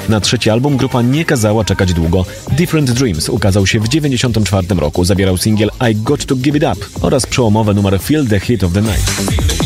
Na trzeci album grupa nie kazała czekać długo. Different Dreams ukazał się w 1994 roku. Zawierał singiel I Got To Give It Up oraz przełomowy numer Feel The Heat of the Night.